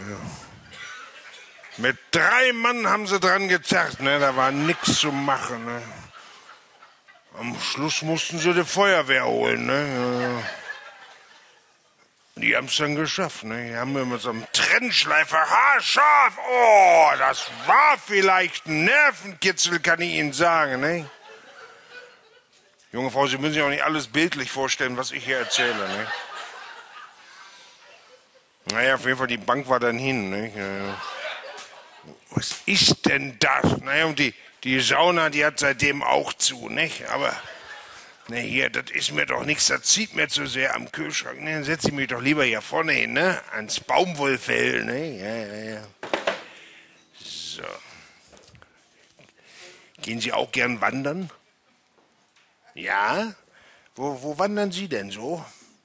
Mit 3 Mann haben sie dran gezerrt, ne? Da war nichts zu machen, ne? Am Schluss mussten sie die Feuerwehr holen, ne? Die haben es dann geschafft, ne? Die haben mir mit so einem Trennschleifer haarscharf. Oh, das war vielleicht ein Nervenkitzel, kann ich Ihnen sagen, ne? Junge Frau, Sie müssen sich auch nicht alles bildlich vorstellen, was ich hier erzähle, ne? Naja, auf jeden Fall, die Bank war dann hin, ne? Was ist denn das? Naja, und die Sauna, die hat seitdem auch zu, nicht? Aber, ne, hier, das ist mir doch nichts, das zieht mir zu sehr am Kühlschrank. Ne, dann setze ich mich doch lieber hier vorne hin, ne? Ans Baumwollfell, ne? Ja. So. Gehen Sie auch gern wandern? Ja? Wo wandern Sie denn so?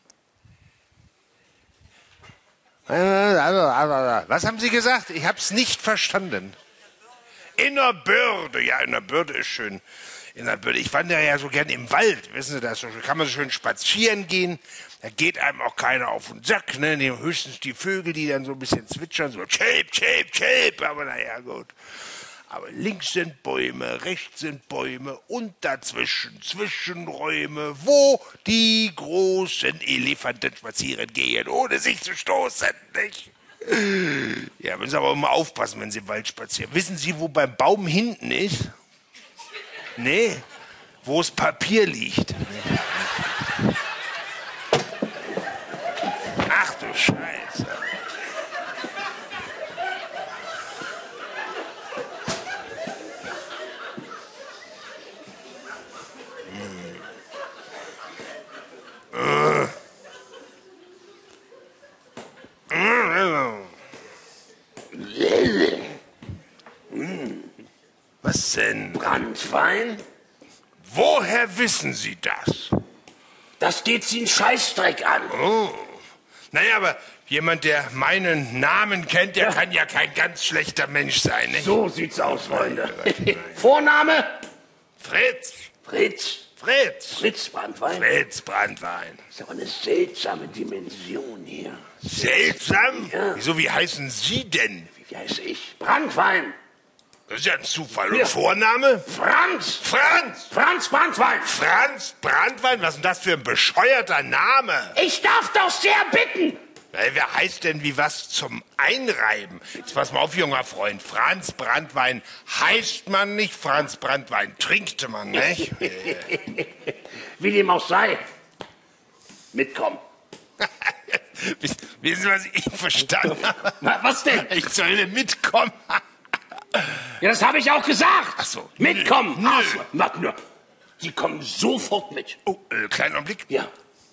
Was haben Sie gesagt? Ich hab's nicht verstanden. Innerbürde. Ja, Innerbürde ist schön. Innerbürde. Ich wandere ja so gern im Wald. Wissen Sie das? Da kann man so schön spazieren gehen. Da geht einem auch keiner auf den Sack. Ne? Höchstens die Vögel, die dann so ein bisschen zwitschern. So chirp, chirp, chirp. Aber naja, gut. Aber links sind Bäume, rechts sind Bäume und dazwischen Zwischenräume, wo die großen Elefanten spazieren gehen, ohne sich zu stoßen, nicht? Ja, müssen Sie aber immer aufpassen, wenn Sie im Wald spazieren. Wissen Sie, wo beim Baum hinten ist? Nee, wo das Papier liegt. Ach du Scheiße. Was denn? Branntwein? Woher wissen Sie das? Das geht Sie einen Scheißdreck an. Oh. Naja, aber jemand, der meinen Namen kennt, der kann ja kein ganz schlechter Mensch sein, nicht? So sieht's aus, Freunde. Vorname? Fritz. Fritz. Fritz. Fritz Branntwein? Fritz Branntwein. Das ist aber eine seltsame Dimension hier. Seltsam? Ja. Wieso, wie heißen Sie denn? Wie heiße ich? Branntwein. Das ist ja ein Zufall. Und Ja. Vorname? Franz. Franz. Franz Branntwein. Franz Branntwein? Was ist denn das für ein bescheuerter Name? Ich darf doch sehr bitten. Wer heißt denn wie was zum Einreiben? Jetzt pass mal auf, junger Freund. Franz Branntwein heißt man nicht, Franz Branntwein trinkte man, nicht? Wie dem auch sei. Mitkommen. Wissen Sie, was ich verstanden habe? Was denn? Ich soll mitkommen. Ja, das habe ich auch gesagt. Ach so. Mitkommen. Nö. Warte nur. Sie kommen sofort mit. Oh, kleinen Augenblick. Ja.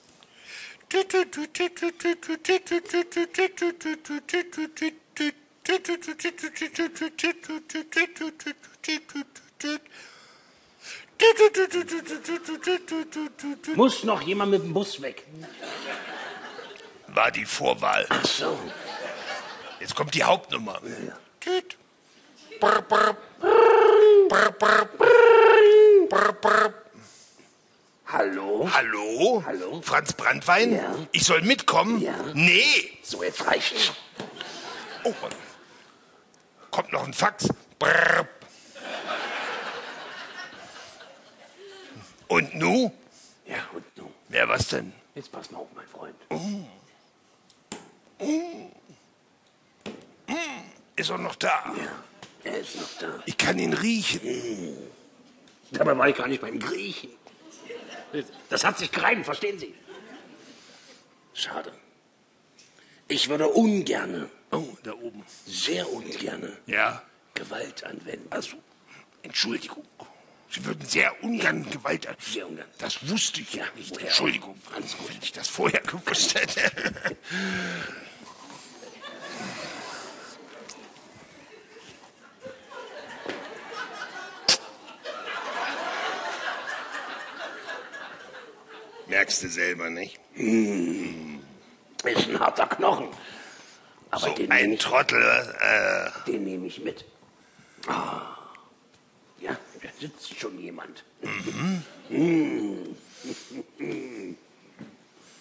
Muss noch jemand mit dem Bus weg? War die Vorwahl. Ach so. Jetzt kommt die Hauptnummer. Ja. Hallo? Hallo? Hallo? Franz Branntwein? Ja. Ich soll mitkommen? Ja. Nee. So, jetzt reicht's. Oh, kommt noch ein Fax. Brrr. Und nu? Ja, und nun? Wer was denn? Jetzt pass mal auf, mein Freund. Ist er noch da? Ja, er ist noch da. Ich kann ihn riechen. Dabei war ich gar nicht beim Griechen. Das hat sich gereimt, verstehen Sie? Schade. Ich würde ungerne, Oh, da oben. sehr ungerne, Ja. Gewalt anwenden. Also, Entschuldigung. Sie würden sehr ungern Gewalt an. Sehr ungern. Das wusste ich ja nicht. woher Entschuldigung. auch? Alles gut. Wenn ich das vorher gewusst hätte. Merkst du selber, nicht? Ist ein harter Knochen. Aber So den ein nehme ich, Trottel. den nehm ich mit. Ah. Ja, da sitzt schon jemand.